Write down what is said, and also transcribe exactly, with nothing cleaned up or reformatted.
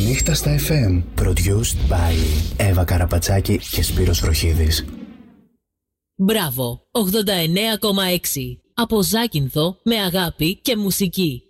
Νύχτα στα εφ εμ. Produced by Εύα Καραπατσάκη και Σπύρος Ροχίδης. Μπράβο, ογδόντα εννέα κόμμα έξι. Από Ζάκυνθο με αγάπη και μουσική.